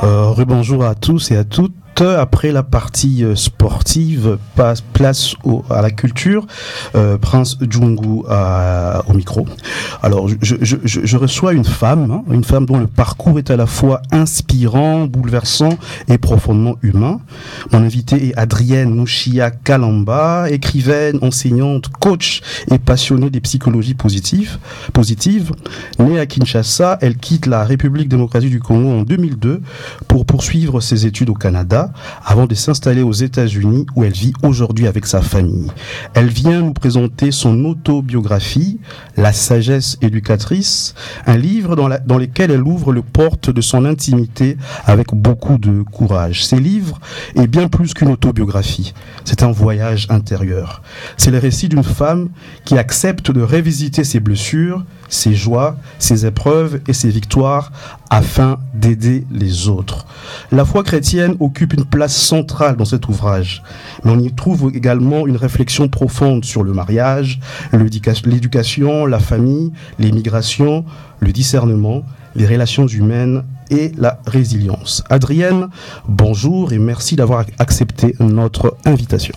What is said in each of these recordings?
Rebonjour à tous et à toutes. Après la partie sportive, place à la culture. Prince Djungu au micro. Alors, je reçois une femme dont le parcours est à la fois inspirant, bouleversant et profondément humain. Mon invitée est Adrienne Mouchia Kalamba, écrivaine, enseignante, coach et passionnée des psychologies positives. Née à Kinshasa, elle quitte la République démocratique du Congo en 2002 pour poursuivre ses études au Canada, avant de s'installer aux États-Unis où elle vit aujourd'hui avec sa famille. Elle vient nous présenter son autobiographie, La sagesse éducatrice, un livre dans lequel elle ouvre le porte de son intimité avec beaucoup de courage. Ces livres est bien plus qu'une autobiographie, c'est un voyage intérieur. C'est le récit d'une femme qui accepte de revisiter ses blessures, ses joies, ses épreuves et ses victoires afin d'aider les autres. La foi chrétienne occupe une place centrale dans cet ouvrage, mais on y trouve également une réflexion profonde sur le mariage, l'éducation, la famille, les migrations, le discernement, les relations humaines et la résilience. Adrienne, bonjour et merci d'avoir accepté notre invitation.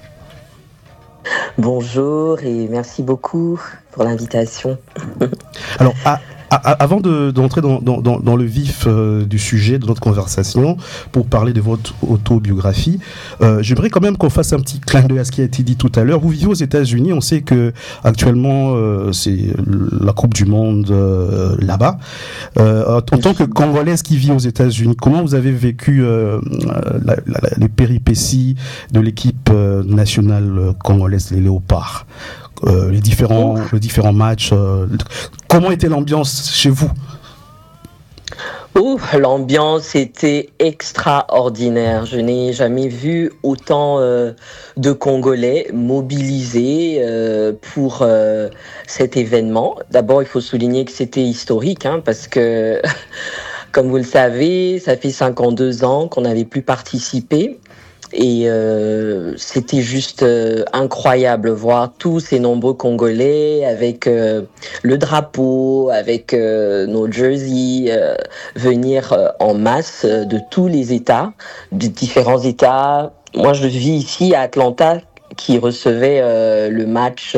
Bonjour et merci beaucoup pour l'invitation. Alors, avant d'entrer dans le vif du sujet de notre conversation, pour parler de votre autobiographie, j'aimerais quand même qu'on fasse un petit clin d'œil à ce qui a été dit tout à l'heure. Vous vivez aux États-Unis, on sait que actuellement c'est la Coupe du Monde là-bas. En tant que Congolaise qui vit aux États-Unis, comment vous avez vécu les péripéties de l'équipe nationale congolaise, les Léopards? Les différents matchs. Comment était l'ambiance chez vous? L'ambiance était extraordinaire. Je n'ai jamais vu autant de Congolais mobilisés pour cet événement. D'abord, il faut souligner que c'était historique, parce que, comme vous le savez, ça fait 52 ans qu'on n'avait plus participé. Et c'était juste incroyable voir tous ces nombreux Congolais avec le drapeau, avec nos jerseys, venir en masse de tous les États, de différents États. Moi, je vis ici à Atlanta, qui recevait le match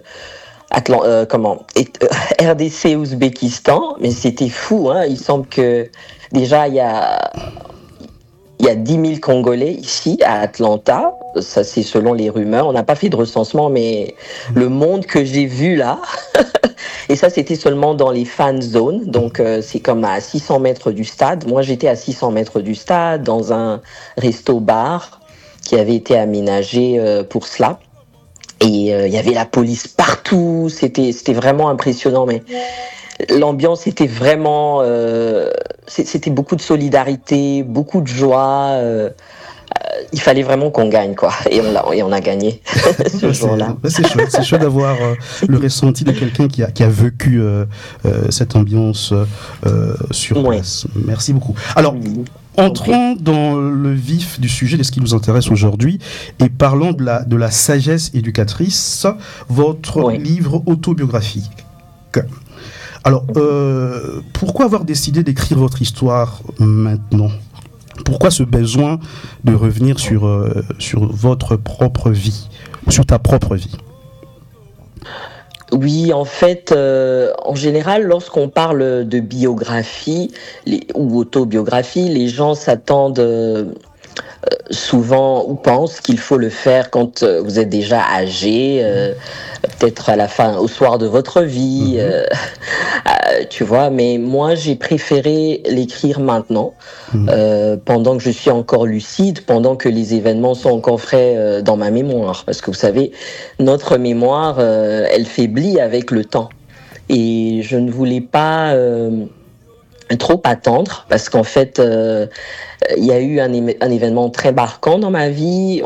RDC-Ouzbékistan, mais c'était fou. Il semble que déjà il y a 10 000 Congolais ici à Atlanta, ça c'est selon les rumeurs, on n'a pas fait de recensement, mais le monde que j'ai vu là, et ça c'était seulement dans les fan zones, donc c'est comme à 600 mètres du stade. Moi j'étais à 600 mètres du stade, dans un resto-bar qui avait été aménagé pour cela. Et il y avait la police partout, c'était vraiment impressionnant, mais l'ambiance était vraiment... c'était beaucoup de solidarité, beaucoup de joie. Il fallait vraiment qu'on gagne, quoi. Et on a gagné ce jour-là. C'est chouette d'avoir le ressenti de quelqu'un qui a vécu cette ambiance sur place. Merci beaucoup. Alors, entrons dans le vif du sujet de ce qui nous intéresse aujourd'hui et parlons de la sagesse éducatrice, votre livre autobiographique. Alors, pourquoi avoir décidé d'écrire votre histoire maintenant? Pourquoi ce besoin de revenir sur votre propre vie, sur ta propre vie? Oui, en fait, en général, lorsqu'on parle de biographie ou autobiographie, les gens s'attendent souvent ou pensent qu'il faut le faire quand vous êtes déjà âgé, peut-être à la fin, au soir de votre vie, tu vois. Mais moi, j'ai préféré l'écrire maintenant, pendant que je suis encore lucide, pendant que les événements sont encore frais dans ma mémoire. Parce que vous savez, notre mémoire, elle faiblit avec le temps. Et je ne voulais pas trop attendre, parce qu'en fait, il y a eu un événement très marquant dans ma vie.